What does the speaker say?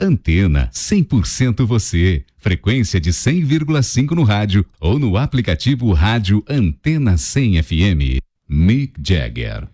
Antena 100% você. Frequência de 100,5 no rádio ou no aplicativo Rádio Antena 100 FM. Mick Jagger.